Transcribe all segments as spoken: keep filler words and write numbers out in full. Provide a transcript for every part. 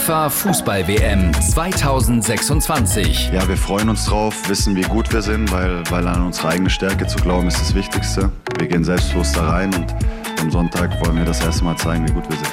FIFA Fußball-W M zwanzig sechsundzwanzig. Ja, wir freuen uns drauf, wissen, wie gut wir sind, weil, weil an unsere eigene Stärke zu glauben ist das Wichtigste. Wir gehen selbstbewusst da rein und am Sonntag wollen wir das erste Mal zeigen, wie gut wir sind.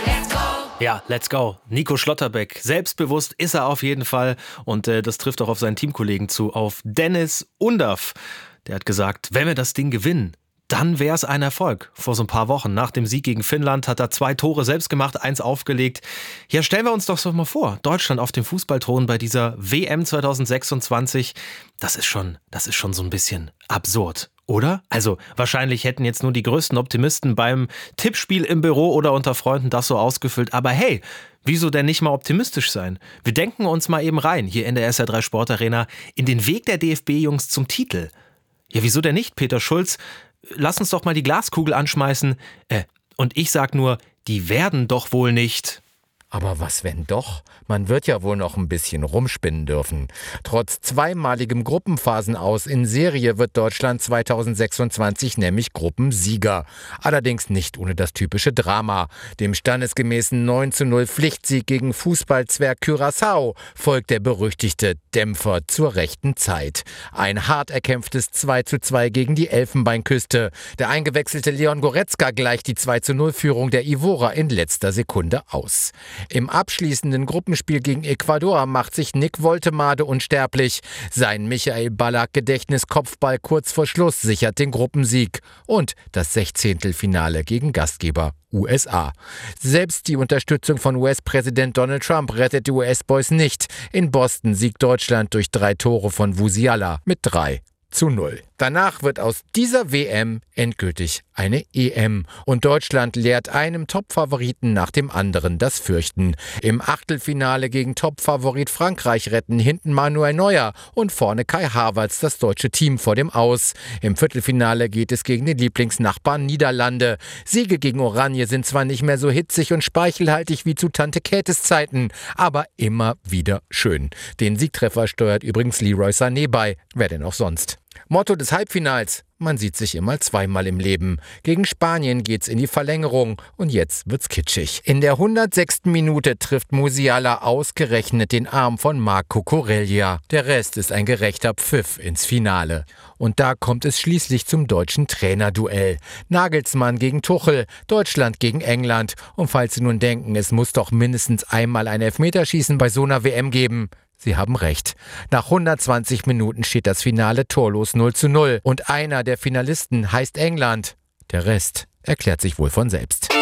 Ja, let's go. Nico Schlotterbeck. Selbstbewusst ist er auf jeden Fall und äh, das trifft auch auf seinen Teamkollegen zu, auf Dennis Undaff. Der hat gesagt, wenn wir das Ding gewinnen, dann wäre es ein Erfolg. Vor so ein paar Wochen nach dem Sieg gegen Finnland hat er zwei Tore selbst gemacht, eins aufgelegt. Ja, stellen wir uns doch so mal vor, Deutschland auf dem Fußballthron bei dieser W M zwanzig sechsundzwanzig. Das ist schon, das ist schon so ein bisschen absurd, oder? Also wahrscheinlich hätten jetzt nur die größten Optimisten beim Tippspiel im Büro oder unter Freunden das so ausgefüllt. Aber hey, wieso denn nicht mal optimistisch sein? Wir denken uns mal eben rein, hier in der S R drei Sportarena, in den Weg der D F B-Jungs zum Titel. Ja, wieso denn nicht, Peter Schulz? Lass uns doch mal die Glaskugel anschmeißen. Äh, und ich sag nur, die werden doch wohl nicht. Aber was wenn doch? Man wird ja wohl noch ein bisschen rumspinnen dürfen. Trotz zweimaligem Gruppenphasenaus in Serie wird Deutschland zwanzig sechsundzwanzig nämlich Gruppensieger. Allerdings nicht ohne das typische Drama. Dem standesgemäßen neun zu null Pflichtsieg gegen Fußballzwerg Curaçao folgt der berüchtigte Dämpfer zur rechten Zeit. Ein hart erkämpftes zwei zu zwei gegen die Elfenbeinküste. Der eingewechselte Leon Goretzka gleicht die zwei zu null Führung der Ivorer in letzter Sekunde aus. Im abschließenden Gruppenspiel gegen Ecuador macht sich Nick Woltemade unsterblich. Sein Michael Ballack-Gedächtnis-Kopfball kurz vor Schluss sichert den Gruppensieg. Und das Sechzehntelfinale gegen Gastgeber U S A. Selbst die Unterstützung von U S-Präsident Donald Trump rettet die U S-Boys nicht. In Boston siegt Deutschland durch drei Tore von Musiala mit drei zu null. Danach wird aus dieser W M endgültig eine E M. Und Deutschland lehrt einem Topfavoriten nach dem anderen das Fürchten. Im Achtelfinale gegen Topfavorit Frankreich retten hinten Manuel Neuer und vorne Kai Havertz das deutsche Team vor dem Aus. Im Viertelfinale geht es gegen den Lieblingsnachbarn Niederlande. Siege gegen Oranje sind zwar nicht mehr so hitzig und speichelhaltig wie zu Tante Käthes Zeiten, aber immer wieder schön. Den Siegtreffer steuert übrigens Leroy Sané bei. Wer denn auch sonst? Motto des Halbfinals: Man sieht sich immer zweimal im Leben. Gegen Spanien geht's in die Verlängerung und jetzt wird's kitschig. In der hundertsechsten Minute trifft Musiala ausgerechnet den Arm von Marco Corella. Der Rest ist ein gerechter Pfiff ins Finale. Und da kommt es schließlich zum deutschen Trainerduell. Nagelsmann gegen Tuchel, Deutschland gegen England. Und falls Sie nun denken, es muss doch mindestens einmal ein Elfmeterschießen bei so einer W M geben: Sie haben recht. Nach hundertzwanzig Minuten steht das Finale torlos null zu null. Und einer der Finalisten heißt England. Der Rest erklärt sich wohl von selbst.